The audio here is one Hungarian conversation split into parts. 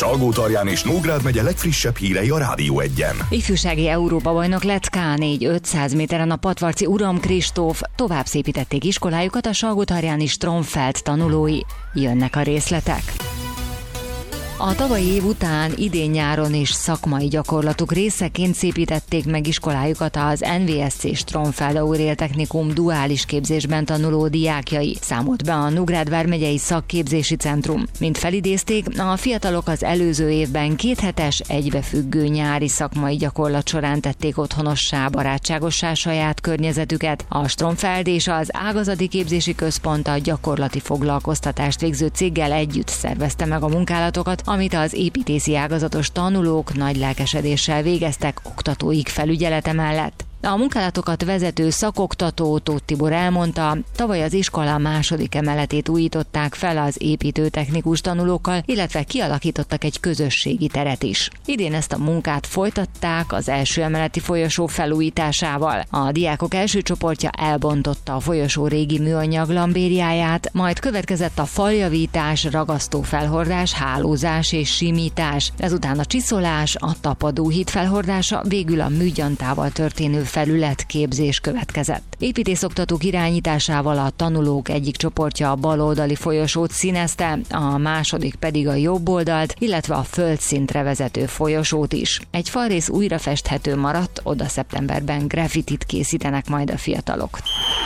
Salgótarján és Nógrád megye legfrissebb hírei a Rádió 1-en. Ifjúsági Európa-bajnok lett K4 500 méteren a patvarci Uram Kristóf. Tovább szépítették iskolájukat a salgótarjáni Stromfeld tanulói. Jönnek a részletek. A tavalyi év után idén-nyáron is szakmai gyakorlatuk részeként szépítették meg iskolájukat az NVSC Stromfeld Aurél Technikum duális képzésben tanuló diákjai, számolt be a Nógrád vármegyei szakképzési centrum. Mint felidézték, a fiatalok az előző évben 2 hetes egybefüggő nyári szakmai gyakorlat során tették otthonossá, barátságossá saját környezetüket. A Stromfeld és az ágazati képzési központ a gyakorlati foglalkoztatást végző céggel együtt szervezte meg a munkálatokat, amit az építészi ágazatos tanulók nagy lelkesedéssel végeztek oktatóik felügyelete mellett. A munkálatokat vezető szakoktató Tóth Tibor elmondta, tavaly az iskola második emeletét újították fel az építőtechnikus tanulókkal, illetve kialakítottak egy közösségi teret is. Idén ezt a munkát folytatták az első emeleti folyosó felújításával. A diákok első csoportja elbontotta a folyosó régi műanyag lambériáját, majd következett a faljavítás, ragasztófelhordás, hálózás és simítás. Ezután a csiszolás, a tapadóhíd felhordása, végül a műgyantával történő felületképzés következett. Építészoktatók irányításával a tanulók egyik csoportja a baloldali folyosót színezte, a második pedig a jobb oldalt, illetve a földszintre vezető folyosót is. Egy falrész újra festhető maradt, oda szeptemberben graffitit készítenek majd a fiatalok.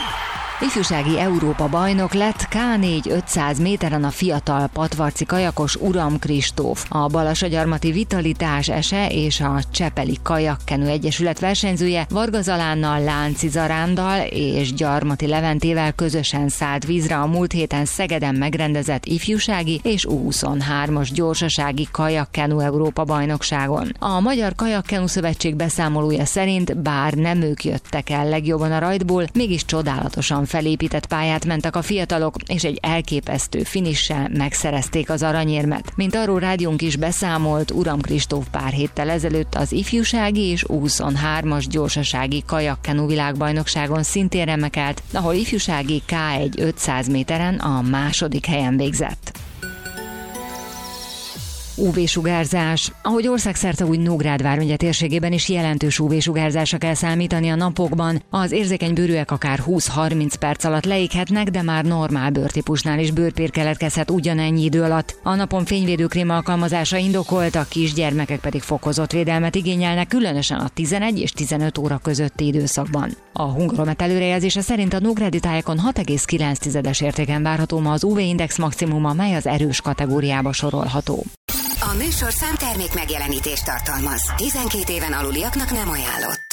Ifjúsági Európa-bajnok lett K4 500 méteren a fiatal patvarci kajakos Uram Kristóf. A Balassagyarmati Vitalitás Ese és a Csepeli Kajakkenu Egyesület versenyzője Varga Zalánnal, Lánci Zarándal és Gyarmati Leventével közösen szállt vízre a múlt héten Szegeden megrendezett ifjúsági és U23-as gyorsasági kajakkenu Európa-bajnokságon. A Magyar Kajakkenu Szövetség beszámolója szerint, bár nem ők jöttek el legjobban a rajtból, mégis csodálatosan felépített pályát mentek a fiatalok, és egy elképesztő finissel megszerezték az aranyérmet. Mint arról rádiónk is beszámolt, Uram Kristóf pár héttel ezelőtt az ifjúsági és U23-as gyorsasági kajakkenu világbajnokságon szintén remekelt, ahol ifjúsági K1 500 méteren a második helyen végzett. UV-sugárzás. Ahogy országszerte, úgy Nógrád vármegye térségében is jelentős UV-sugárzásra kell számítani a napokban. Az érzékeny bőrűek akár 20-30 perc alatt leéghetnek, de már normál bőrtípusnál is bőrpér keletkezhet ugyanennyi idő alatt. A napon fényvédőkrém alkalmazása indokolt, a kisgyermekek pedig fokozott védelmet igényelnek, különösen a 11 és 15 óra közötti időszakban. A Hungaromet előrejelzése szerint a nógrádi tájakon 6,9-es értéken várható ma az UV-index maximuma, mely az erős kategóriába sorolható. A műsorszám termék megjelenítést tartalmaz. 12 éven aluliaknak nem ajánlott.